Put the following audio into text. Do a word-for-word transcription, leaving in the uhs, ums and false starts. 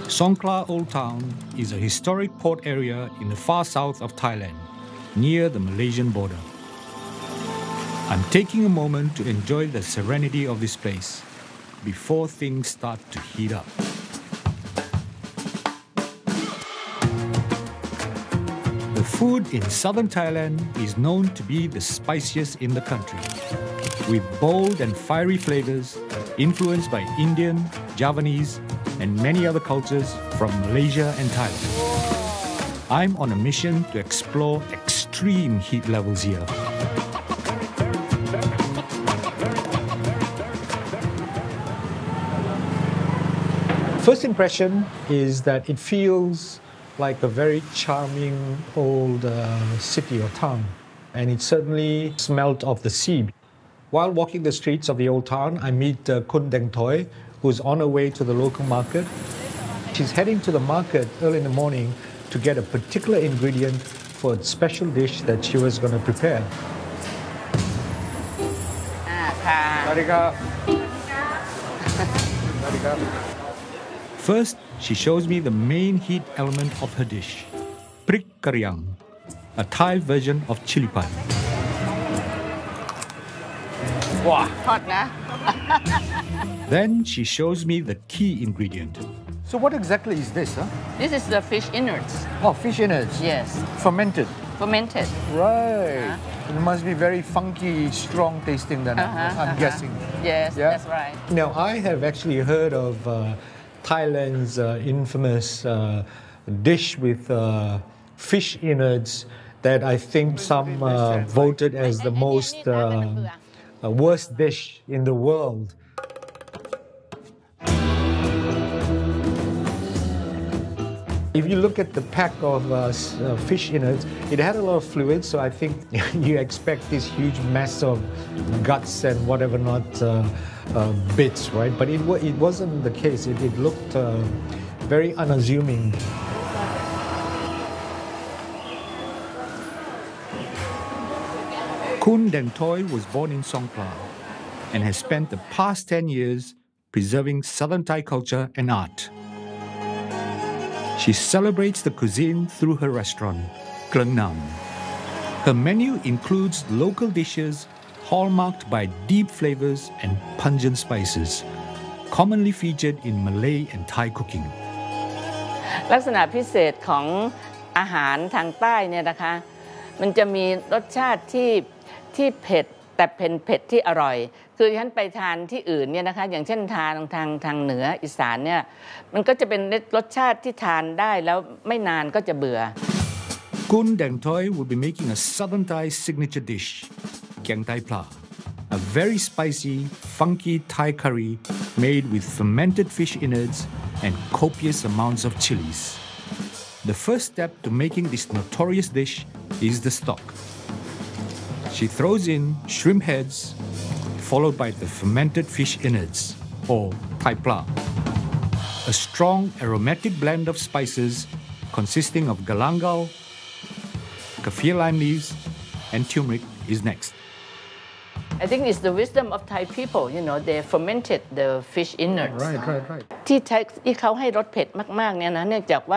Songkhla Old Town is a historic port area in the far south of Thailand, near the Malaysian border. I'm taking a moment to enjoy the serenity of this place before things start to heat up. The food in southern Thailand is known to be the spiciest in the country, with bold and fiery flavors influenced by Indian, Javanese, and many other cultures from Malaysia and Thailand. I'm on a mission to explore extreme heat levels here. First impression is that it feels like a very charming old uh, city or town, and it certainly smelled of the sea. While walking the streets of the old town, I meet uh, Kun Deng Toy, who's on her way to the local market. She's heading to the market early in the morning to get a particular ingredient for a special dish that she was going to prepare. First, she shows me the main heat element of her dish, prik karyang, a Thai version of chili padi. Wow, hot, nah? Then she shows me the key ingredient. So what exactly is this, huh? This is the fish innards. Oh, fish innards? Yes. Fermented? Fermented. Right. Uh-huh. It must be very funky, strong tasting then, Uh-huh, I'm uh-huh. guessing. Yes, Yeah? that's right. Now, I have actually heard of uh, Thailand's uh, infamous uh, dish with uh, fish innards that I think some uh, voted as the most uh, uh, worst dish in the world. If you look at the pack of uh, uh, fish innards, it had a lot of fluid, so I think you expect this huge mess of guts and whatever not uh, uh, bits, right? But it, it wasn't the case. It, it looked uh, very unassuming. Kun Deng Toy was born in Songkhla and has spent the past ten years preserving Southern Thai culture and art. She celebrates the cuisine through her restaurant, Kleng Nam. Her menu includes local dishes hallmarked by deep flavors and pungent spices, commonly featured in Malay and Thai cooking. ลักษณะพิเศษของอาหารทางใต้เนี่ยนะคะมันจะมีรสชาติที่ที่เผ็ดแต่เป็นเผ็ดที่อร่อยคือฉันไปทานที่อื่นเนี่ยนะคะอย่างเช่นทานทางทางเหนืออีสานเนี่ยมันก็จะเป็นรสชาติที่ทานได้แล้วไม่นานก็จะเบื่อ Kun Deng Toy will be making a Southern Thai signature dish, Kiang Thai Pla, a very spicy, funky Thai curry made with fermented fish innards and copious amounts of chilies. The first step to making this notorious dish is the stock. She throws in shrimp heads, followed by the fermented fish innards, or Thai Pla. A strong aromatic blend of spices consisting of galangal, kaffir lime leaves, and turmeric is next. I think it's the wisdom of Thai people, you know, they fermented the fish innards. Right, right, right. ที่ใช้ที่เขาให้รสเผ็ดมากๆเนี่ยนะเนื่องจากว่า